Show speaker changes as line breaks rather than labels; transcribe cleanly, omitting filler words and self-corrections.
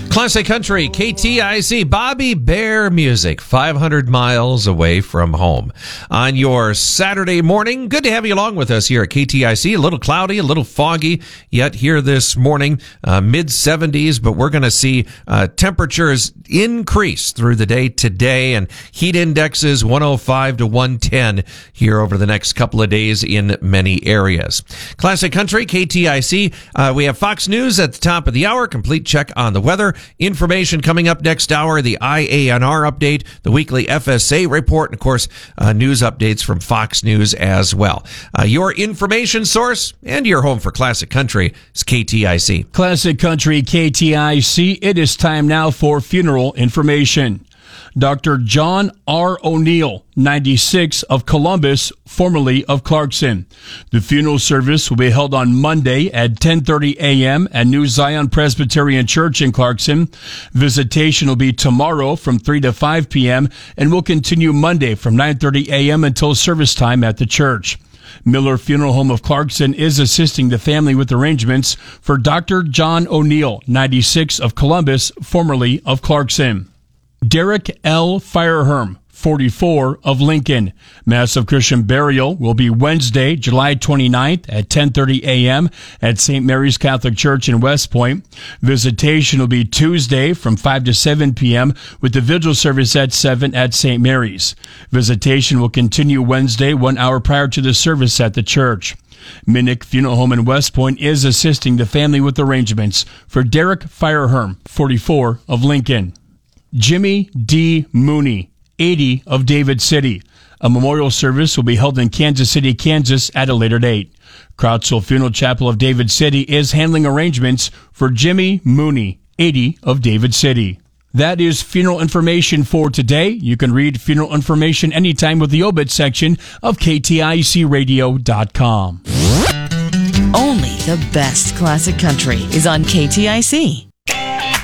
Classic Country, KTIC, Bobby Bear music, 500 miles away from home. On your Saturday morning, good to have you along with us here at KTIC. A little cloudy, a little foggy, yet here this morning, mid-70s, but we're going to see temperatures increase through the day today, and heat indexes 105 to 110 here over the next couple of days in many areas. Classic Country, KTIC, we have Fox News at the top of the hour, complete check on the weather. Information coming up next hour, the IANR update, the weekly FSA report, and of course, news updates from Fox News as well. Your information source and your home for Classic Country is KTIC.
Classic Country, KTIC. It is time now for funeral information. Dr. John R. O'Neill, 96, of Columbus, formerly of Clarkson. The funeral service will be held on Monday at 10:30 a.m. at New Zion Presbyterian Church in Clarkson. Visitation will be tomorrow from 3 to 5 p.m. and will continue Monday from 9:30 a.m. until service time at the church. Miller Funeral Home of Clarkson is assisting the family with arrangements for Dr. John O'Neill, 96, of Columbus, formerly of Clarkson. Derek L. Fireherm, 44, of Lincoln. Mass of Christian burial will be Wednesday, July 29th at 10:30 a.m. at St. Mary's Catholic Church in West Point. Visitation will be Tuesday from 5 to 7 p.m. with the vigil service at 7 at St. Mary's. Visitation will continue Wednesday, 1 hour prior to the service at the church. Minnick Funeral Home in West Point is assisting the family with arrangements for Derek Fireherm, 44, of Lincoln. Jimmy D. Mooney, 80, of David City. A memorial service will be held in Kansas City, Kansas at a later date. Crowdsville Funeral Chapel of David City is handling arrangements for Jimmy Mooney, 80, of David City. That is funeral information for today. You can read funeral information anytime with the obit section of KTICradio.com.
Only the best classic country is on KTIC.